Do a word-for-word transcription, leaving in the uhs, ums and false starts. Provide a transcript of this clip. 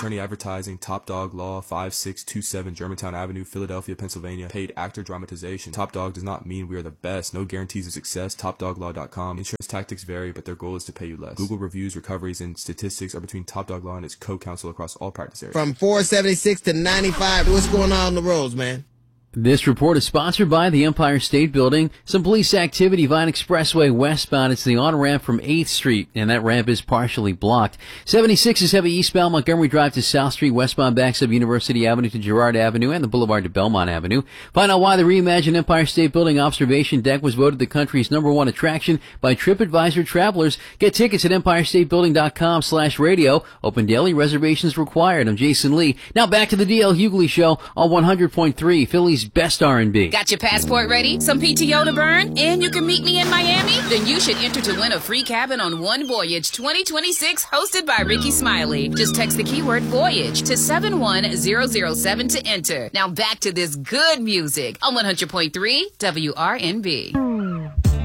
Attorney Advertising, Top Dog Law, five six two seven Germantown Avenue, Philadelphia, Pennsylvania. Paid actor dramatization. Top Dog does not mean we are the best. No guarantees of success. top dog law dot com. Insurance tactics vary, but their goal is to pay you less. Google reviews, recoveries, and statistics are between Top Dog Law and its co-counsel across all practice areas. From four seventy-six to ninety-five, what's going on on the roads, man? This report is sponsored by the Empire State Building. Some police activity Vine Expressway westbound. It's the on-ramp from eighth Street, and that ramp is partially blocked. seventy-six is heavy eastbound Montgomery Drive to South Street. Westbound backs up University Avenue to Girard Avenue and the Boulevard to Belmont Avenue. Find out why the reimagined Empire State Building observation deck was voted the country's number one attraction by TripAdvisor travelers. Get tickets at empire state building dot com slash radio. Open daily, reservations required. I'm Jason Lee. Now back to the D L Hughley Show on one hundred point three, Philly's best R and B. Got your passport ready? Some P T O to burn? And you can meet me in Miami? Then you should enter to win a free cabin on One Voyage twenty twenty-six hosted by Ricky Smiley. Just text the keyword voyage to seven one zero zero seven to enter. Now back to this good music on one hundred point three W R N B.